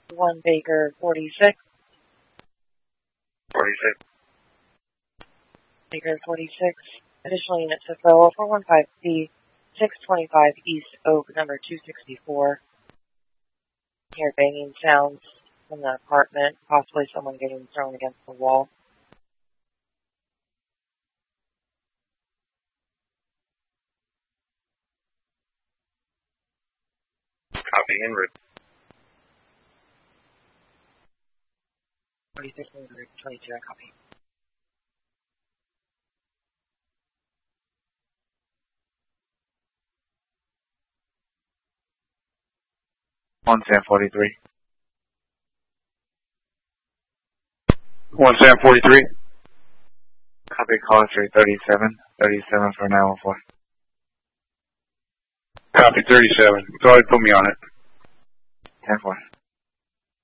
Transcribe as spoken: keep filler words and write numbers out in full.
one Baker forty-six. forty-six. Baker forty-six. Additional units to fill four one five C, six twenty-five East Oak, number two sixty-four. Hear banging sounds from the apartment, possibly someone getting thrown against the wall. Copy, en route. forty-six, twenty-two, I copy. one Sam forty-three. one Sam forty-three. Copy, call three thirty-seven. thirty-seven for nine one four. Copy, thirty-seven. Go ahead and put me on it. ten four.